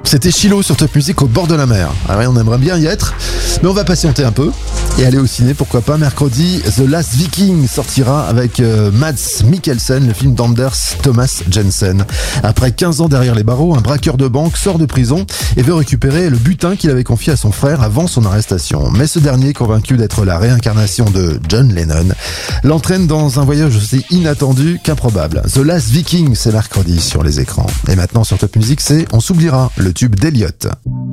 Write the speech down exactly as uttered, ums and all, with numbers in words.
C'était Chilo sur Top Music au bord de la mer. Ah ouais, on aimerait bien y être, mais on va patienter un peu et aller au ciné, pourquoi pas. Mercredi, The Last Viking sortira avec euh, Mads Mikkelsen, le film d'Anders Thomas Jensen. Après quinze ans derrière les barreaux, un braqueur de banque sort de prison et veut récupérer le butin qu'il avait confié à son frère avant son arrestation. Mais ce dernier, convaincu d'être la réincarnation de John Lennon, l'entraîne dans un voyage aussi inattendu qu'improbable. The Last Viking, c'est mercredi sur les écrans. Et maintenant sur Top Music, c'est On s'oubliera, le tube d'Elliott.